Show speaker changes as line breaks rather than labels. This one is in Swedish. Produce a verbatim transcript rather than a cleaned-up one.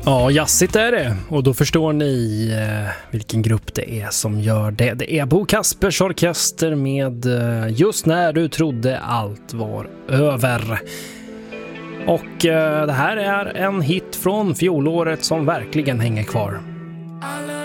Ja, jazzigt är det. Och då förstår ni eh, vilken grupp det är som gör det. Det är Bo Kaspers Orkester med eh, Just när du trodde allt var över. Och eh, det här är en hit från fjolåret som verkligen hänger kvar.